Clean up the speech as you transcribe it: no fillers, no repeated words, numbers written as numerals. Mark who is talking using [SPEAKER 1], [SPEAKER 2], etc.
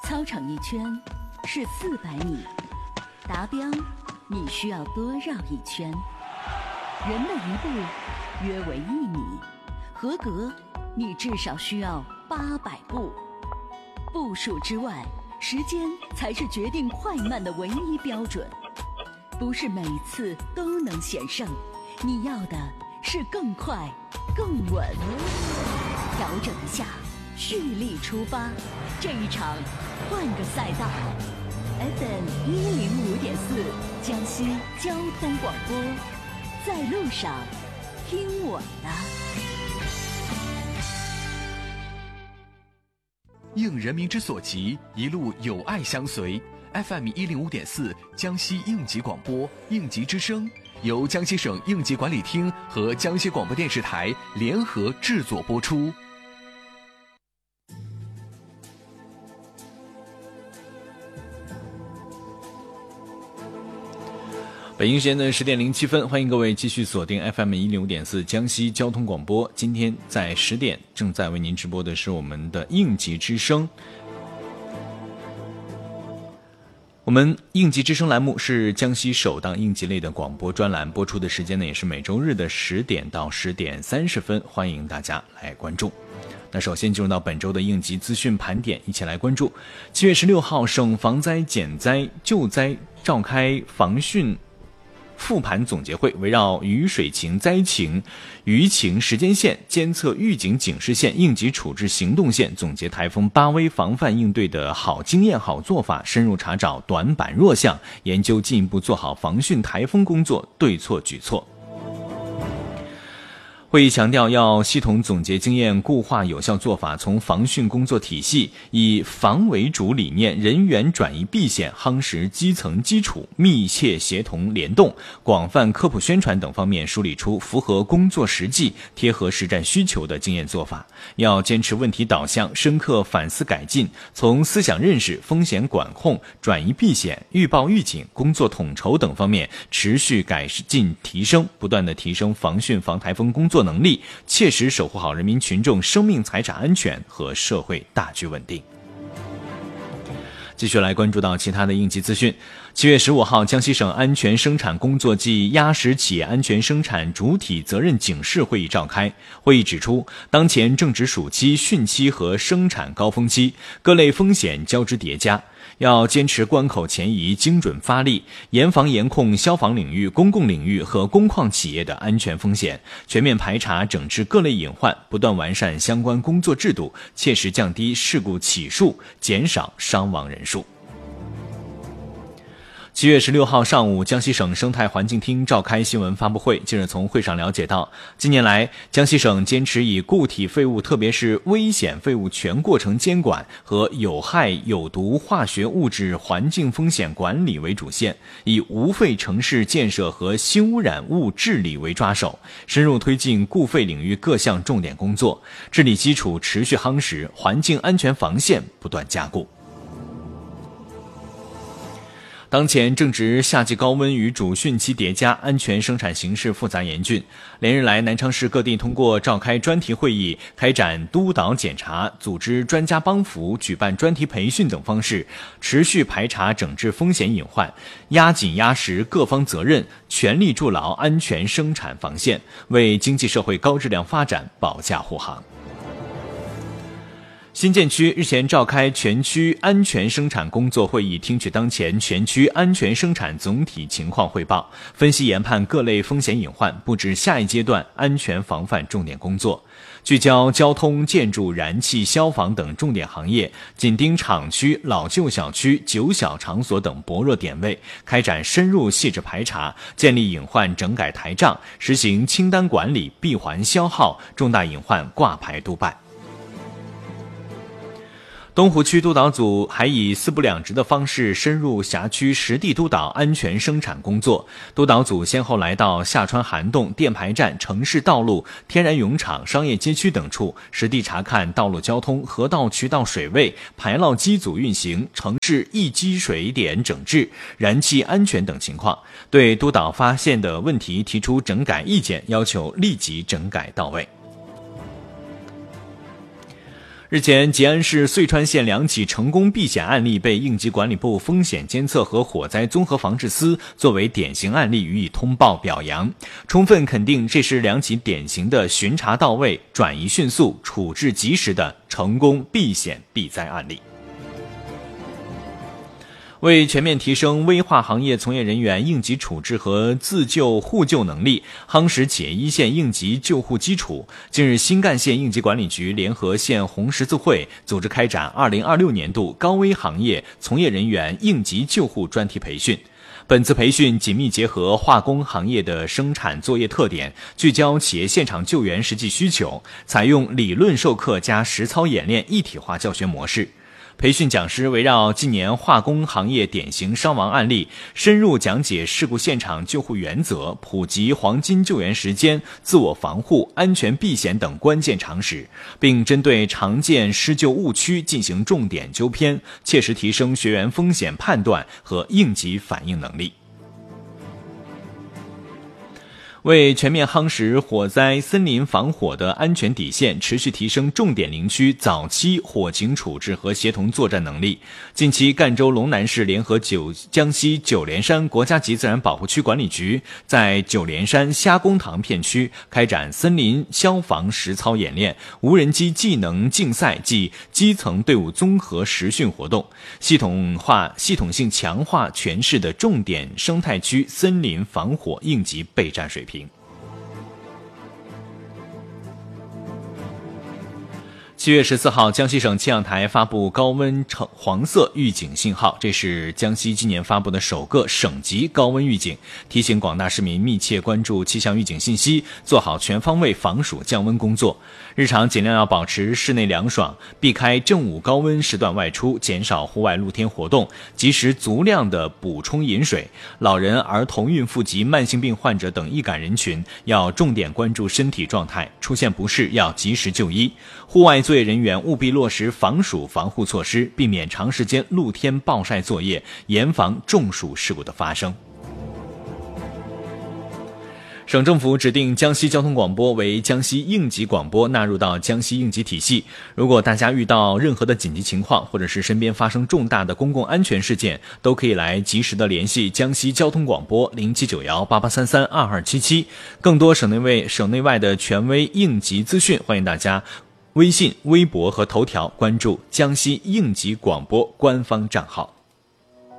[SPEAKER 1] 操场一圈是400米，达标你需要多绕一圈。人的一步约为1米，合格你至少需要800步。步数之外，时间才是决定快慢的唯一标准。不是每次都能险胜，你要的是更快更稳。调整一下，蓄力出发，这一场换个赛道。FM 105.4江西交通广播，在路上听我的。
[SPEAKER 2] 应人民之所急，一路有爱相随。FM 105.4江西应急广播应急之声，由江西省应急管理厅和江西广播电视台联合制作播出。
[SPEAKER 3] 北京时间的10点07分，欢迎各位继续锁定 FM 105.4江西交通广播。今天在10点正在为您直播的是我们的应急之声。我们应急之声栏目是江西首档应急类的广播专栏，播出的时间呢也是每周日的10点到10点30分，欢迎大家来关注。那首先进入到本周的应急资讯盘点，一起来关注。7月16号，省防灾减灾救灾召开防汛复盘总结会，围绕雨水情、灾情、舆情时间线、监测预警警示线、应急处置行动线，总结台风8危防范应对的好经验、好做法，深入查找短板弱项，研究进一步做好防汛台风工作对错举措。会议强调，要系统总结经验，固化有效做法，从防汛工作体系以防为主理念，人员转移避险，夯实基层基础，密切协同联动，广泛科普宣传等方面梳理出符合工作实际、贴合实战需求的经验做法。要坚持问题导向，深刻反思改进，从思想认识、风险管控、转移避险、预报预警、工作统筹等方面持续改进提升，不断地提升防汛防台风工作能力，切实守护好人民群众生命财产安全和社会大局稳定。继续来关注到其他的应急资讯。7月15号，江西省安全生产工作暨压实企业安全生产主体责任警示会议召开。会议指出，当前正值暑期、汛期和生产高峰期，各类风险交织叠加，要坚持关口前移、精准发力，严防严控消防领域、公共领域和工矿企业的安全风险，全面排查整治各类隐患，不断完善相关工作制度，切实降低事故起数，减少伤亡人数。7月16号上午，江西省生态环境厅召开新闻发布会。近日从会上了解到，近年来江西省坚持以固体废物，特别是危险废物全过程监管和有害有毒化学物质环境风险管理为主线，以无废城市建设和新污染物治理为抓手，深入推进固废领域各项重点工作，治理基础持续夯实，环境安全防线不断加固。当前正值夏季高温与主汛期叠加，安全生产形势复杂严峻。连日来，南昌市各地通过召开专题会议、开展督导检查、组织专家帮扶、举办专题培训等方式，持续排查整治风险隐患，压紧压实各方责任，全力筑牢安全生产防线，为经济社会高质量发展保驾护航。新建区日前召开全区安全生产工作会议，听取当前全区安全生产总体情况汇报，分析研判各类风险隐患，布置下一阶段安全防范重点工作，聚焦交通、建筑、燃气、消防等重点行业，紧盯厂区、老旧小区、九小场所等薄弱点位，开展深入细致排查，建立隐患整改台账，实行清单管理、闭环消耗，重大隐患挂牌督办。东湖区督导组还以4不2执的方式深入辖区实地督导安全生产工作。督导组先后来到下川涵洞、电排站、城市道路、天然涌场、商业街区等处，实地查看道路交通、河道渠道水位、排涝机组运行、城市易积水点整治、燃气安全等情况，对督导发现的问题提出整改意见，要求立即整改到位。 日前，吉安市遂川县2起成功避险案例被应急管理部风险监测和火灾综合防治司作为典型案例予以通报表扬，充分肯定这是2起典型的巡查到位、转移迅速、处置及时的成功避险避灾案例。为全面提升危化行业从业人员应急处置和自救互救能力，夯实企业一线应急救护基础，近日新干线应急管理局联合县红十字会组织开展2026年度高危行业从业人员应急救护专题培训。本次培训紧密结合化工行业的生产作业特点，聚焦企业现场救援实际需求，采用理论授课加实操演练一体化教学模式。培训讲师围绕近年化工行业典型伤亡案例，深入讲解事故现场救护原则，普及黄金救援时间、自我防护、安全避险等关键常识，并针对常见施救误区进行重点纠偏，切实提升学员风险判断和应急反应能力。为全面夯实火灾森林防火的安全底线，持续提升重点林区早期火情处置和协同作战能力，近期赣州龙南市联合江西九连山国家级自然保护区管理局在九连山虾公塘片区开展森林消防实操演练、无人机技能竞赛暨基层队伍综合实训活动，系统性强化全市的重点生态区森林防火应急备战水平。7月14号，江西省气象台发布高温黄色预警信号，这是江西今年发布的首个省级高温预警，提醒广大市民密切关注气象预警信息，做好全方位防暑降温工作。日常尽量要保持室内凉爽，避开正午高温时段外出，减少户外露天活动，及时足量的补充饮水。老人、儿童、孕妇及慢性病患者等易感人群要重点关注身体状态，出现不适要及时就医。户外作业人员务必落实防暑防护措施，避免长时间露天暴晒作业，严防中暑事故的发生。省政府指定江西交通广播为江西应急广播，纳入到江西应急体系。如果大家遇到任何的紧急情况，或者是身边发生重大的公共安全事件，都可以来及时的联系江西交通广播079188332277。更多省内外的权威应急资讯，欢迎大家微信、微博和头条关注江西应急广播官方账号。